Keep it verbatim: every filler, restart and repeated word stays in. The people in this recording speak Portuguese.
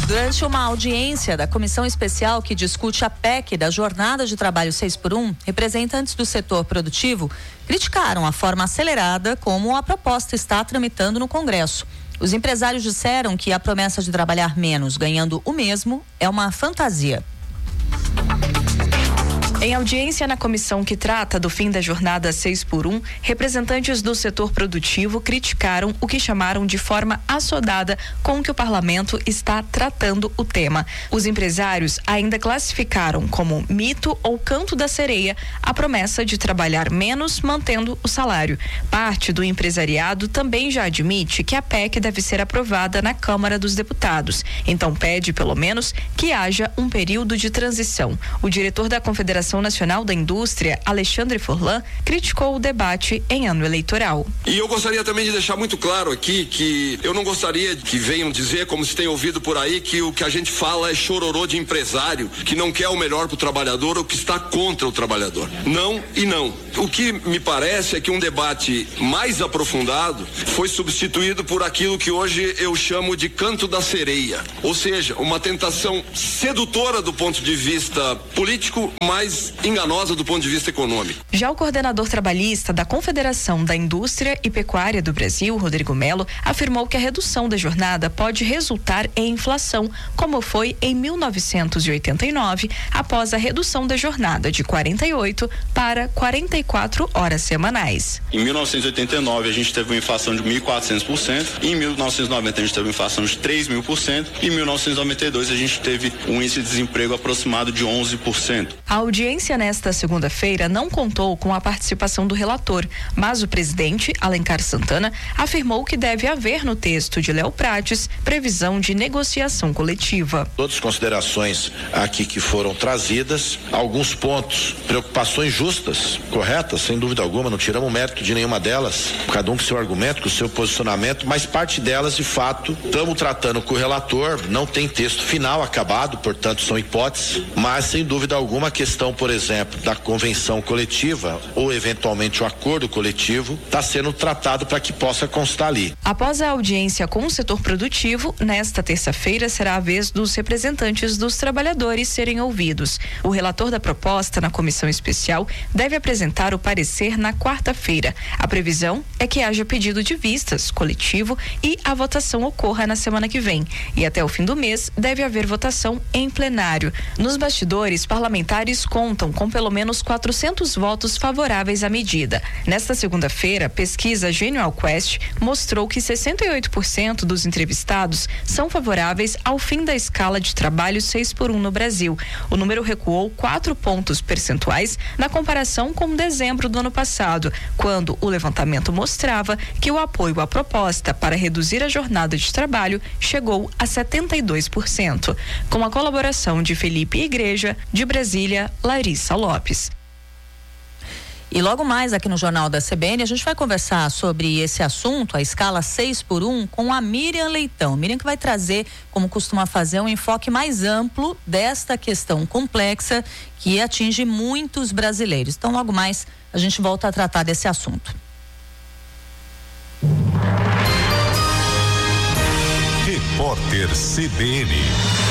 Durante uma audiência da comissão especial que discute a P E C da jornada de trabalho seis por um, representantes do setor produtivo criticaram a forma acelerada como a proposta está tramitando no Congresso. Os empresários disseram que a promessa de trabalhar menos ganhando o mesmo é uma fantasia. Em audiência na comissão que trata do fim da jornada seis por um, representantes do setor produtivo criticaram o que chamaram de forma assodada com que o parlamento está tratando o tema. Os empresários ainda classificaram como mito ou canto da sereia a promessa de trabalhar menos mantendo o salário. Parte do empresariado também já admite que a P E C deve ser aprovada na Câmara dos Deputados. Então pede, pelo menos, que haja um período de transição. O diretor da Confederação Nacional da Indústria, Alexandre Furlan, criticou o debate em ano eleitoral. E eu gostaria também de deixar muito claro aqui que eu não gostaria que venham dizer, como se tem ouvido por aí, que o que a gente fala é chororô de empresário, que não quer o melhor para o trabalhador ou que está contra o trabalhador. Não e não. O que me parece é que um debate mais aprofundado foi substituído por aquilo que hoje eu chamo de canto da sereia, ou seja, uma tentação sedutora do ponto de vista político, mas enganosa do ponto de vista econômico. Já o coordenador trabalhista da Confederação da Indústria e Pecuária do Brasil, Rodrigo Melo, afirmou que a redução da jornada pode resultar em inflação, como foi em mil novecentos e oitenta e nove, após a redução da jornada de quarenta e oito para quarenta e quatro horas semanais. Em mil novecentos e oitenta e nove a gente teve uma inflação de mil e quatrocentos por cento, em mil novecentos e noventa a gente teve uma inflação de três mil por cento e em mil novecentos e noventa e dois a gente teve um índice de desemprego aproximado de onze por cento. A audiência nesta segunda-feira não contou com a participação do relator, mas o presidente, Alencar Santana, afirmou que deve haver no texto de Léo Prates previsão de negociação coletiva. Todas as considerações aqui que foram trazidas, alguns pontos, preocupações justas, corretas, sem dúvida alguma, não tiramos o mérito de nenhuma delas, cada um com seu argumento, com seu posicionamento, mas parte delas, de fato, estamos tratando com o relator, não tem texto final acabado, portanto são hipóteses, mas sem dúvida alguma a questão, por exemplo, da convenção coletiva ou eventualmente o acordo coletivo está sendo tratado para que possa constar ali. Após a audiência com o setor produtivo, nesta terça-feira será a vez dos representantes dos trabalhadores serem ouvidos. O relator da proposta na comissão especial deve apresentar o parecer na quarta-feira. A previsão é que haja pedido de vistas coletivo e a votação ocorra na semana que vem. E até o fim do mês deve haver votação em plenário. Nos bastidores, parlamentares contam com pelo menos quatrocentos votos favoráveis à medida. Nesta segunda-feira, a pesquisa Genial Quest mostrou que sessenta e oito por cento dos entrevistados são favoráveis ao fim da escala de trabalho seis por um no Brasil. O número recuou quatro pontos percentuais na comparação com dezembro do ano passado, quando o levantamento mostrava que o apoio à proposta para reduzir a jornada de trabalho chegou a setenta e dois por cento. Com a colaboração de Felipe Igreja, de Brasília, Larissa Lopes. E logo mais aqui no Jornal da C B N a gente vai conversar sobre esse assunto, a escala seis por um, com a Miriam Leitão. Miriam que vai trazer, como costuma fazer, um enfoque mais amplo desta questão complexa que atinge muitos brasileiros. Então logo mais a gente volta a tratar desse assunto. Repórter C B N.